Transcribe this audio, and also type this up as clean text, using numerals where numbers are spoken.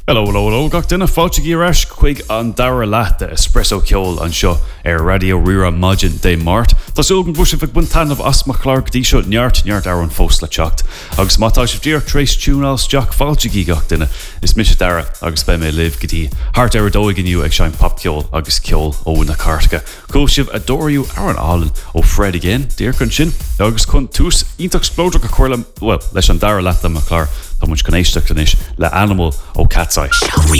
Hello, gach duine fáilte gíreis chuig an dara leat espresso ceol an seo radio rira maidin dé mát. Tásúgan bhuiise bh buntainmh asma Clark dí seo neart ar an fós le teacht. Agus mátá sibh dír trééis túúnáils Jack fáilte gí gach duine is mis dara agus be mé libh gotí hart ar dóiganiu ag sein pap ceol agus ceol ó na cartacha. Cúil sibh adóirú ar an álan ó Fred again, dír chun sin agus chun tús ítach splóideach a chuirlam, well, leis an dara leat am a Clark. Tá muid canéisteach le Animal ó Cat's Eye.